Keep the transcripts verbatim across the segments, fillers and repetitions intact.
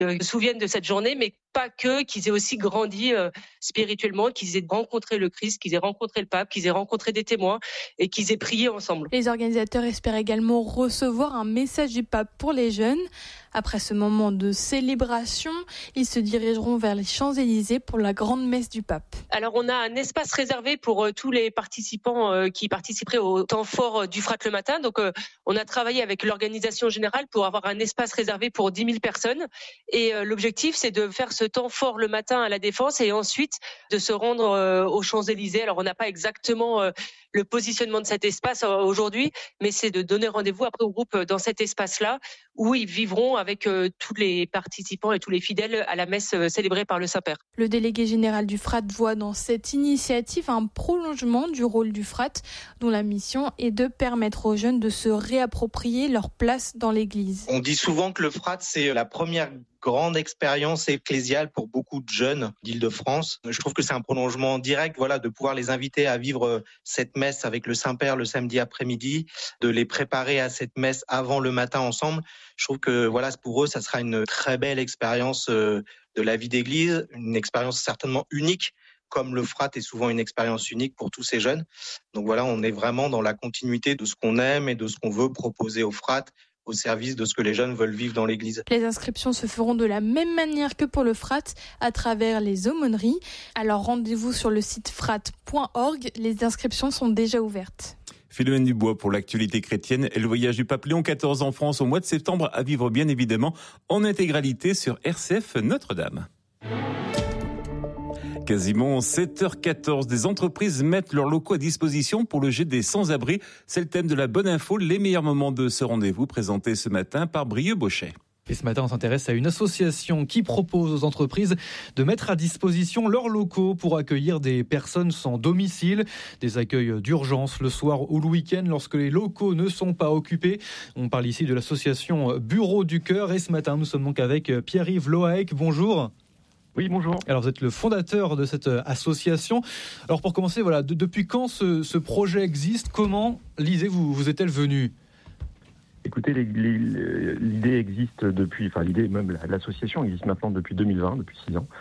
euh, se souviennent de cette journée, mais pas que, qu'ils aient aussi grandi euh, spirituellement, qu'ils aient rencontré le Christ, qu'ils aient rencontré le pape, qu'ils aient rencontré des témoins et qu'ils aient prié ensemble. Les organisateurs espèrent également recevoir un message du pape pour les jeunes. Après ce moment de célébration, ils se dirigeront vers les Champs-Élysées pour la grande messe du pape. Alors on a un espace réservé pour euh, tous les participants euh, qui participeraient au temps fort euh, du Frat le matin. Donc euh, on a travaillé avec l'organisation générale pour avoir un espace réservé pour dix mille personnes. Et euh, l'objectif, c'est de faire ce temps fort le matin à la Défense et ensuite de se rendre euh, aux Champs-Élysées. Alors on n'a pas exactement euh, le positionnement de cet espace euh, aujourd'hui, mais c'est de donner rendez-vous après au groupe dans cet espace-là où ils vivront avec euh, tous les participants et tous les fidèles à la messe euh, célébrée par le Saint-Père. Le délégué général du Frat voit dans cette initiative un prolongement du rôle du Frat, dont la mission est de permettre aux jeunes de se réapproprier leur place dans l'Église. On dit souvent que le Frat, c'est la première grande expérience ecclésiale pour beaucoup de jeunes d'Île-de-France. Je trouve que c'est un prolongement direct, voilà, de pouvoir les inviter à vivre cette messe avec le Saint-Père le samedi après-midi, de les préparer à cette messe avant le matin ensemble. Je trouve que voilà, pour eux, ça sera une très belle expérience de la vie d'église, une expérience certainement unique, comme le Frat est souvent une expérience unique pour tous ces jeunes. Donc voilà, on est vraiment dans la continuité de ce qu'on aime et de ce qu'on veut proposer au Frat, au service de ce que les jeunes veulent vivre dans l'église. Les inscriptions se feront de la même manière que pour le Frat, à travers les aumôneries. Alors rendez-vous sur le site frat point org, les inscriptions sont déjà ouvertes. Philomène Dubois pour l'actualité chrétienne et le voyage du pape Léon quatorze en France au mois de septembre à vivre bien évidemment en intégralité sur R C F Notre-Dame. Quasiment sept heures quatorze, des entreprises mettent leurs locaux à disposition pour loger des sans-abri. C'est le thème de la bonne info, les meilleurs moments de ce rendez-vous présenté ce matin par Brieux Bochet. Et ce matin, on s'intéresse à une association qui propose aux entreprises de mettre à disposition leurs locaux pour accueillir des personnes sans domicile, des accueils d'urgence le soir ou le week-end lorsque les locaux ne sont pas occupés. On parle ici de l'association Bureau du Cœur et ce matin, nous sommes donc avec Pierre-Yves Loaec. Bonjour. Oui, bonjour. Alors, vous êtes le fondateur de cette association. Alors, pour commencer, voilà, de, depuis quand ce, ce projet existe? Comment, Lisée, vous, vous est-elle venue? Écoutez, les, les, l'idée existe depuis, enfin l'idée même, l'association existe maintenant depuis deux mille vingt, depuis six ans.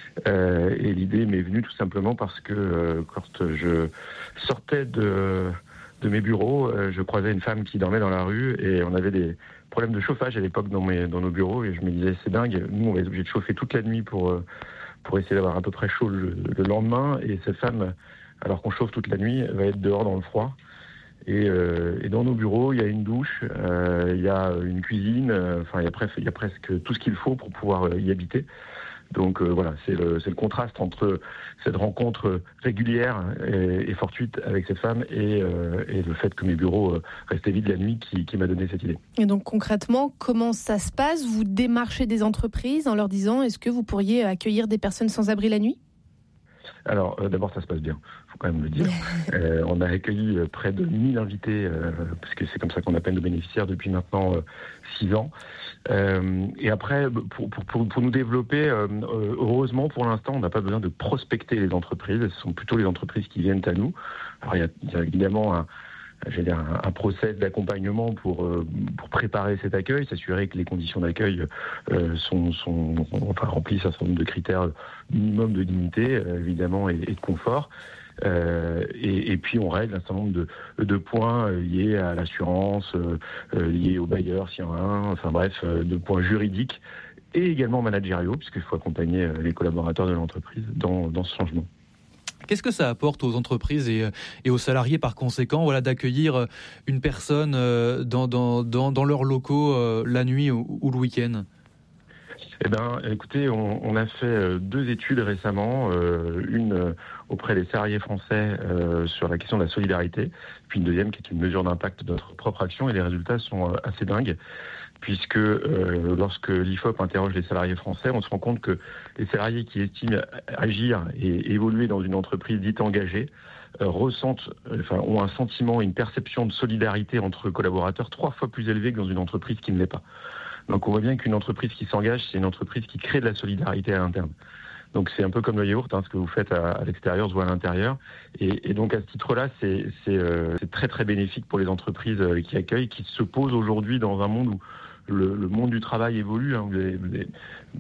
Euh, et l'idée m'est venue tout simplement parce que euh, quand je sortais de, de mes bureaux, euh, je croisais une femme qui dormait dans la rue et on avait des problèmes de chauffage à l'époque dans, mes, dans nos bureaux et je me disais c'est dingue, nous on va être obligé de chauffer toute la nuit pour, euh, pour essayer d'avoir à peu près chaud le, le lendemain et cette femme, alors qu'on chauffe toute la nuit, va être dehors dans le froid. Et, euh, et dans nos bureaux, il y a une douche, euh, il y a une cuisine, euh, enfin il y a presque, il y a presque tout ce qu'il faut pour pouvoir y habiter. Donc euh, voilà, c'est le, c'est le contraste entre cette rencontre régulière et, et fortuite avec cette femme et, euh, et le fait que mes bureaux euh, restaient vides la nuit qui, qui m'a donné cette idée. Et donc concrètement, comment ça se passe? Vous démarchez des entreprises en leur disant est-ce que vous pourriez accueillir des personnes sans abri la nuit? Alors, euh, d'abord, ça se passe bien, il faut quand même le dire. Euh, on a accueilli euh, près de mille invités, euh, parce que c'est comme ça qu'on appelle nos bénéficiaires depuis maintenant euh, six ans. Euh, et après, pour, pour, pour, pour nous développer, euh, heureusement, pour l'instant, on n'a pas besoin de prospecter les entreprises. Ce sont plutôt les entreprises qui viennent à nous. Alors, il y a, il y a évidemment un... J'ai dire un, un process d'accompagnement pour euh, pour préparer cet accueil, s'assurer que les conditions d'accueil euh, sont sont enfin remplissent un certain nombre de critères minimum de dignité euh, évidemment et, et de confort. Euh, et, et puis on règle un certain nombre de, de points liés à l'assurance, euh, liés au bailleur s'il y en a un, enfin bref, de points juridiques et également managériaux puisqu'il faut accompagner les collaborateurs de l'entreprise dans dans ce changement. Qu'est-ce que ça apporte aux entreprises et, et aux salariés par conséquent, voilà, d'accueillir une personne dans, dans, dans, dans leurs locaux euh, la nuit ou, ou le week-end? Eh ben, écoutez, on, on a fait deux études récemment, euh, une auprès des salariés français euh, sur la question de la solidarité, puis une deuxième qui est une mesure d'impact de notre propre action, et les résultats sont assez dingues, puisque euh, lorsque l'I F O P interroge les salariés français, on se rend compte que les salariés qui estiment agir et évoluer dans une entreprise dite engagée euh, ressentent, enfin, ont un sentiment et une perception de solidarité entre collaborateurs trois fois plus élevée que dans une entreprise qui ne l'est pas. Donc on voit bien qu'une entreprise qui s'engage, c'est une entreprise qui crée de la solidarité à l'interne. Donc c'est un peu comme le yaourt, hein, ce que vous faites à, à l'extérieur se voit à l'intérieur. Et, et donc à ce titre-là, c'est, c'est, euh, c'est très très bénéfique pour les entreprises euh, qui accueillent, qui se posent aujourd'hui dans un monde où le, le monde du travail évolue. Hein. Vous avez, vous avez